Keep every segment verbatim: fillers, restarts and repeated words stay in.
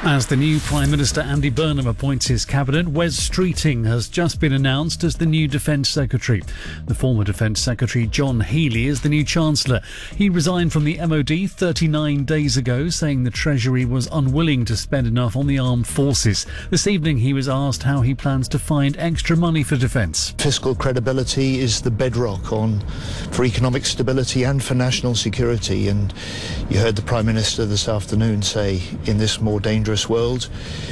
As the new Prime Minister Andy Burnham appoints his cabinet, Wes Streeting has just been announced as the new Defence Secretary. The former Defence Secretary John Healey is the new Chancellor. He resigned from the M O D thirty-nine days ago, saying the Treasury was unwilling to spend enough on the armed forces. This evening he was asked how he plans to find extra money for defence. Fiscal credibility is the bedrock on for economic stability and for national security, and you heard the Prime Minister this afternoon say, in this more dangerous world,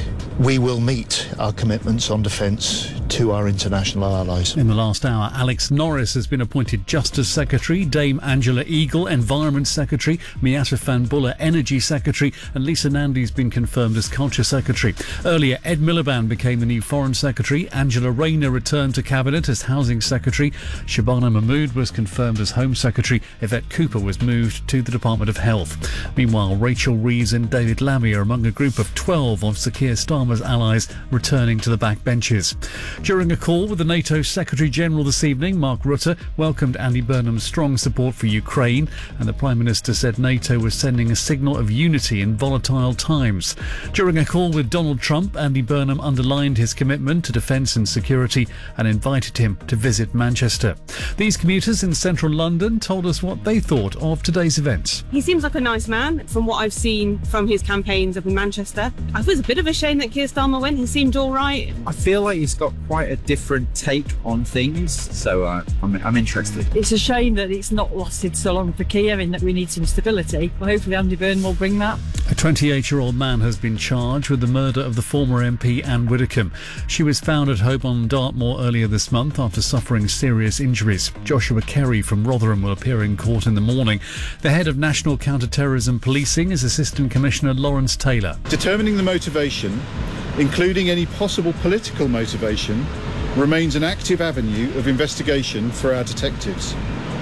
we will meet our commitments on defence to our international allies. In the last hour, Alex Norris has been appointed Justice Secretary, Dame Angela Eagle, Environment Secretary, Miatta Fahnbulleh, Energy Secretary, and Lisa Nandy's been confirmed as Culture Secretary. Earlier, Ed Miliband became the new Foreign Secretary, Angela Rayner returned to Cabinet as Housing Secretary, Shabana Mahmood was confirmed as Home Secretary, Yvette Cooper was moved to the Department of Health. Meanwhile, Rachel Reeves and David Lammy are among a group of twelve of Sir Keir Starmer's allies returning to the backbenches. During a call with the NATO Secretary-General this evening, Mark Rutte welcomed Andy Burnham's strong support for Ukraine, and the Prime Minister said NATO was sending a signal of unity in volatile times. During a call with Donald Trump, Andy Burnham underlined his commitment to defence and security and invited him to visit Manchester. These commuters in central London told us what they thought of today's events. He seems like a nice man from what I've seen from his campaigns up in Manchester. I thought it was a bit of a shame that Keir Starmer went. He seemed all right. I feel like he's got quite a different take on things, so uh, I'm, I'm interested. It's a shame that it's not lasted so long for Keir, in that we need some stability. Well, hopefully Andy Burnham will bring that. A twenty-eight-year-old man has been charged with the murder of the former M P Anne Widdecombe. She was found at home on Dartmoor earlier this month after suffering serious injuries. Joshua Kerry from Rotherham will appear in court in the morning. The head of National Counter-Terrorism Policing is Assistant Commissioner Lawrence Taylor. Determining the motivation, including any possible political motivation, remains an active avenue of investigation for our detectives.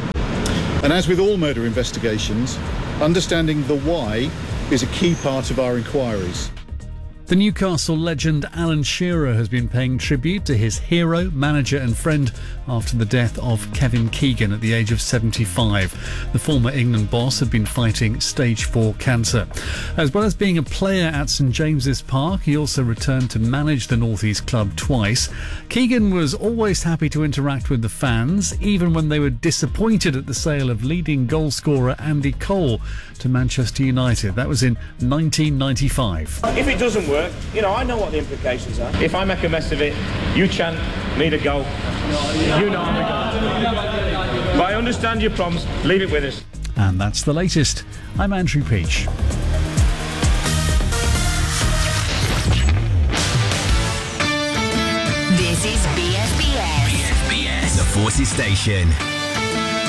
And as with all murder investigations, understanding the why is a key part of our inquiries. The Newcastle legend Alan Shearer has been paying tribute to his hero, manager and friend after the death of Kevin Keegan at the age of seventy-five. The former England boss had been fighting stage four cancer. As well as being a player at St James's Park, he also returned to manage the North East club twice. Keegan was always happy to interact with the fans, even when they were disappointed at the sale of leading goalscorer Andy Cole to Manchester United. That was in nineteen ninety-five. If it doesn't work, you know, I know what the implications are. If I make a mess of it, you chant, need a goal. You know I'm a goal. But I understand your problems. Leave it with us. And that's the latest. I'm Andrew Peach. This is B S B S. B S B S, the Forces Station.